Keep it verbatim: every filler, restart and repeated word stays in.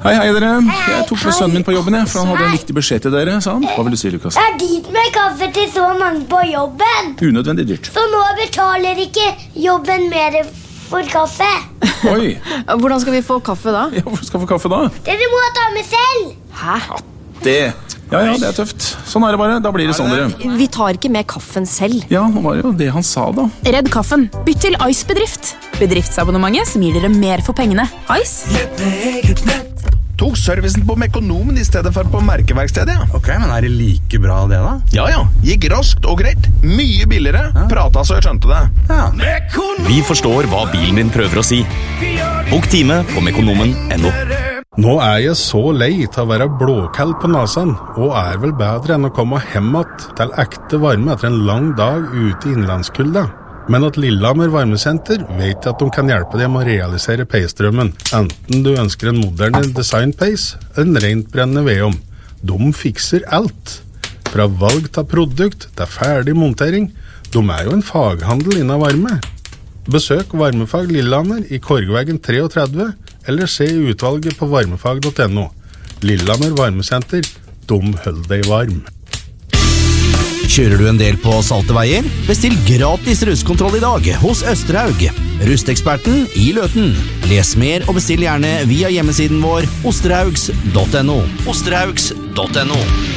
Hei, hei dere. Jeg tok med sønnen min på jobben, jeg, for han hadde en viktig beskjed til dere, sa han. Hva vil du si, Lukas? Det er dyrt med kaffe til så mange på jobben. Unødvendig dyrt. Så nå betaler ikke jobben mer for kaffe. Oi. Hvordan skal vi få kaffe da? Ja, hvor skal vi få kaffe da? Dere må ta med selv. Hæ? Ja, det. Ja, ja, det er tøft. Sånn er det bare. Da blir det sånn, dere. Vi tar ikke med kaffen selv. Ja, nå var det jo det han sa da. Redd kaffen. Bytt til Ice Bedrift. Bedriftsabonnementet som gir dere mer for pengene. Ice? Tok servicen på Mekonomen i stedet for på merkeverkstedet, ja. Ok, men er det like bra det da? Ja, ja. Gikk raskt og greit. Mye billigere. Ja. Prata så jeg skjønte det. Ja. Vi forstår hva bilen din prøver å si. Bok time på mekonomen punktum no. Nå er jeg så lei til å være blåkall på nasen, og er vel bedre enn å komme hjem til ekte varme etter en lang dag ute i innlandskulda. Men at Lillehammer varmesenter vet at de kan hjelpe deg med å realisere peisdrømmen, enten du ønsker en moderne designpeis eller en rent brennende vedom. De fikser alt. Fra valg til produkt til ferdig montering. De er jo en faghandel innen varme. Besøk Varmefag Lillehammer i Korgveggen treogtredve, eller se utvalget på varmefag punktum no. Lillehammer varmesenter, de holder deg varm. Kjører du en del på salte veier? Bestill gratis rustkontroll i dag hos Østerhaug. Rusteksperten i Løten. Les mer og bestill gjerne via hjemmesiden vår osterhaugs punktum no. osterhaugs punktum no.